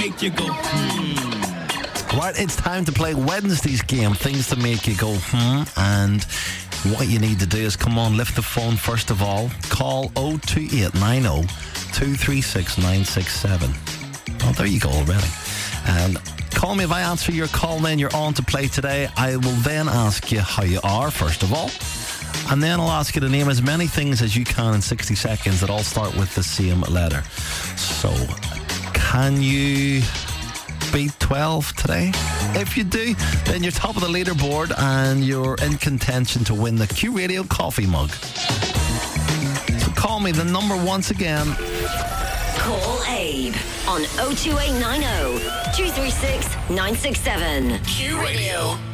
make you go, Right, it's time to play Wednesday's game, things to make you go, and what you need to do is, come on, lift the phone first of all, call 02890 236 967. Oh, there you go already. And call me. If I answer your call, then you're on to play today. I will then ask you how you are, first of all. And then I'll ask you to name as many things as you can in 60 seconds that all start with the same letter. So, can you beat 12 today? If you do, then you're top of the leaderboard and you're in contention to win the Q Radio coffee mug. So call me. The number once again. Call Abe on 02890 236 967. Q Radio.